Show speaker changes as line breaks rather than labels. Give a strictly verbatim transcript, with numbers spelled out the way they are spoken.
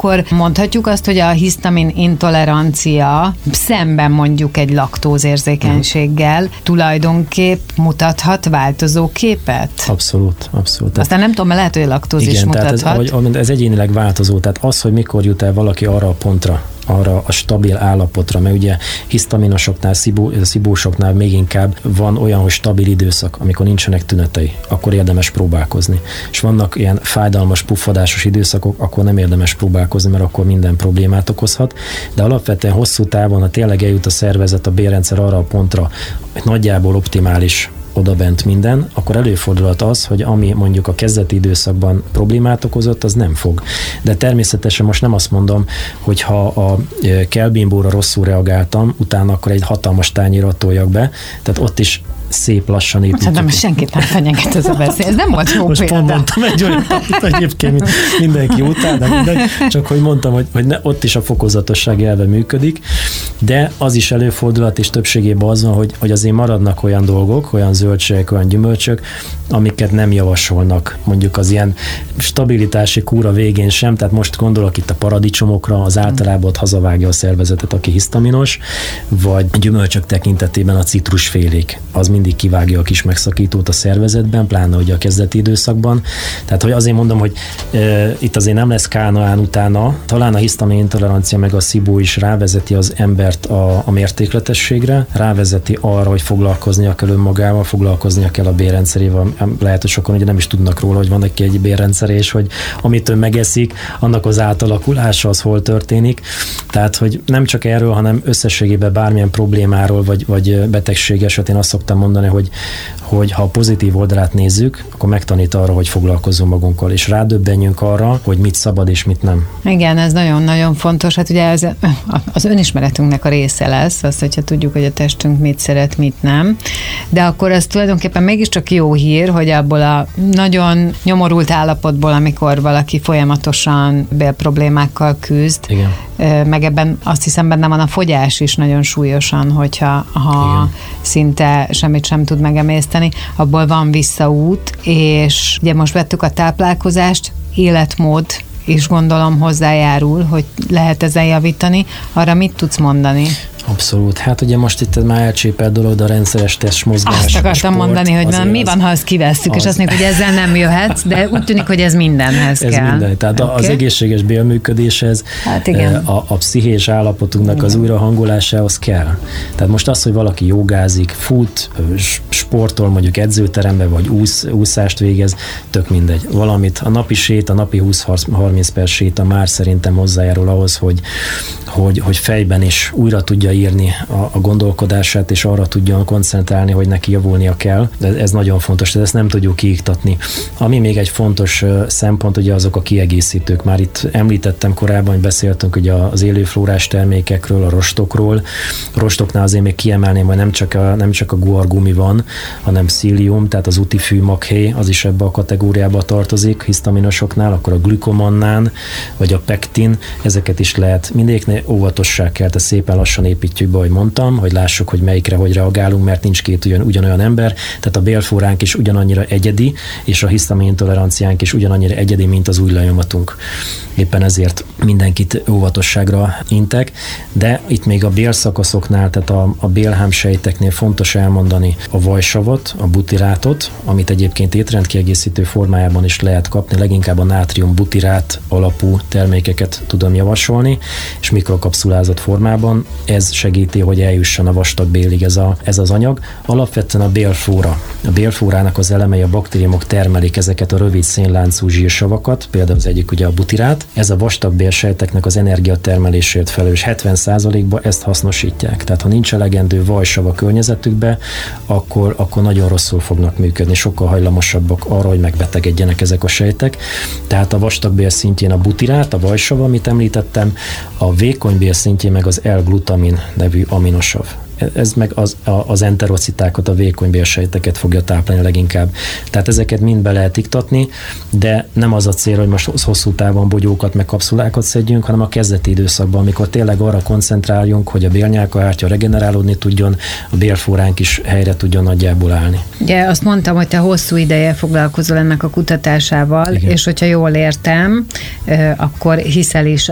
akkor mondhatjuk azt, hogy a hisztamin intolerancia szemben mondjuk egy laktózérzékenységgel tulajdonképp mutathat változó képet?
Abszolút, abszolút.
Aztán nem tudom, mert lehet, hogy a laktóz
igen,
is mutathat.
Tehát ez, ez egyénileg változó, tehát az, hogy mikor jut el valaki arra a pontra, arra a stabil állapotra, mert ugye hisztaminosoknál, szibó, szibósoknál még inkább van olyan, hogy stabil időszak, amikor nincsenek tünetei, akkor érdemes próbálkozni. És vannak ilyen fájdalmas, puffadásos időszakok, akkor nem érdemes próbálkozni, mert akkor minden problémát okozhat. De alapvetően hosszú távon, ha tényleg eljut a szervezet, a bélrendszer arra a pontra, hogy nagyjából optimális odabent minden, akkor előfordulhat az, hogy ami mondjuk a kezdeti időszakban problémát okozott, az nem fog. De természetesen most nem azt mondom, hogy ha a kelbimbóra rosszul reagáltam, utána akkor egy hatalmas tányérra toljak be, tehát ott is szép lassan építjük.
Szerintem senkit nem fenyeget ez a beszél. Ez nem volt jó
most
példa.
Most pont mondtam egy olyan, amit egyébként mindenki után, de mindegy, csak hogy mondtam, hogy, hogy ne, ott is a fokozatosság elve működik, de az is előfordulhat, és többségében az van, hogy, hogy azért maradnak olyan dolgok, olyan zöldségek, olyan gyümölcsök, amiket nem javasolnak mondjuk az ilyen stabilitási kúra végén sem, tehát most gondolok itt a paradicsomokra, az általában ott hazavágja a szervezetet, aki hisztaminos, vagy gyümölcsök tekintetében a citrusfélék, az mindig kivágja a kis megszakítót a szervezetben, pláne ugye a kezdeti időszakban. Tehát, hogy azért mondom, hogy e, itt azért nem lesz kánaán utána, talán a hisztamin intolerancia meg a szibó is rávezeti az embert a, a mértékletességre, rávezeti arra, hogy foglalkoznia kell önmagával, foglalkoznia kell a bélrendszerével. Lehet, hogy sokan ugye nem is tudnak róla, hogy van neki egy bélrendszer, és hogy amit ön megeszik, annak az átalakulása az hol történik. Tehát, hogy nem csak erről, hanem összességében bármilyen problémáról, vagy, vagy betegség esetén azt szoktam mondani, hogy, hogy ha a pozitív oldalát nézzük, akkor megtanít arra, hogy foglalkozzunk magunkkal, és rádöbbenjünk arra, hogy mit szabad és mit nem.
Igen, ez nagyon-nagyon fontos. Hát ugye ez az önismeretünknek a része lesz, az, hogyha tudjuk, hogy a testünk mit szeret, mit nem. De akkor ez tulajdonképpen mégiscsak jó hír, hogy abból a nagyon nyomorult állapotból, amikor valaki folyamatosan bélproblémákkal küzd,
igen.
Meg ebben azt hiszem benne van a fogyás is nagyon súlyosan, hogyha ha szinte semmit sem tud megemészteni, abból van visszaút, és ugye most vettük a táplálkozást, életmód és gondolom hozzájárul, hogy lehet ezen javítani. Arra mit tudsz mondani?
Abszolút. Hát ugye most itt már elcsépelt dolog, de a rendszeres testmozgás.
Azt akartam sport, mondani, hogy na, mi van, ha azt kivesszük, az... és azt mondjuk, hogy ezzel nem jöhetsz, de úgy tűnik, hogy ez mindenhez
ez
kell.
minden. Tehát okay. Az egészséges bélműködéshez, hát a, a pszichés állapotunknak igen. az újrahangolásához kell. Tehát most az, hogy valaki jogázik, fut, sportol mondjuk edzőterembe, vagy úsz, úszást végez, tök mindegy. Valamit, a napi sét, a napi húsz-harminc perc séta már szerintem hozzájárul ahhoz, hogy, hogy, hogy fejben is újra tudja írni a, a gondolkodását, és arra tudjon koncentrálni, hogy neki javulnia kell. De ez nagyon fontos, de ezt nem tudjuk kiiktatni. Ami még egy fontos szempont, ugye azok a kiegészítők. Már itt említettem korábban, hogy beszéltünk ugye az élőflórás termékekről, a rostokról. A rostoknál azért még kiemelném, hogy nem csak a, nem csak a guargumi van, hanem psyllium, tehát az utifű maghé, az is ebbe a kategóriába tartozik, hisztaminosoknál, akkor a glükomannán, vagy a pektin, ezeket is lehet. Mindegyiknél óvatosság kell, tehát szépen lassan építjük be, ahogy mondtam, hogy lássuk, hogy melyikre hogy reagálunk, mert nincs két ugyan, ugyanolyan ember, tehát a bélflóránk is ugyanannyira egyedi, és a hisztamin intoleranciánk is ugyanannyira egyedi, mint az ujjlenyomatunk. Éppen ezért mindenkit óvatosságra intek, de itt még a bélszakaszoknál, tehát a, a bélhámsejteknél fontos elmondani a vajsavat, a butirátot, amit egyébként étrendkiegészítő formájában is lehet kapni, leginkább a nátrium butirát alapú termékeket tudom javasolni, és mikrokapszulázott formában. Ez segíti, hogy eljusson a vastag bélig ez, a, ez az anyag. Alapvetően a bélflóra. A bélflórának az elemei, a baktériumok termelik ezeket a rövid szénláncú zsírsavakat, például az egyik ugye a butirát. Ez a vastag bélsejteknek az energiatermelésért felelős hetven százalékban ezt hasznosítják. Tehát ha nincs elegendő vajsav a környezetükbe, akkor, akkor nagyon rosszul fognak működni, sokkal hajlamosabbak arra, hogy megbetegedjenek ezek a sejtek. Tehát a vastagbél szintjén a butirát, a vajsav, amit említettem, a vékony bél szintjén meg az L-glutamin nevű aminosav. Ez meg az, az enterocitákat, a vékony bélsejteket fogja táplálni leginkább. Tehát ezeket mind be lehet iktatni, de nem az a cél, hogy most hosszú távon bogyókat meg kapszulákat szedjünk, hanem a kezdeti időszakban, amikor tényleg arra koncentráljunk, hogy a bélnyálkahártya regenerálódni tudjon, a bélflóránk is helyre tudjon nagyjából állni. Ugye
azt mondtam, hogy te hosszú ideje foglalkozol ennek a kutatásával, igen. És hogyha jól értem, akkor hiszel is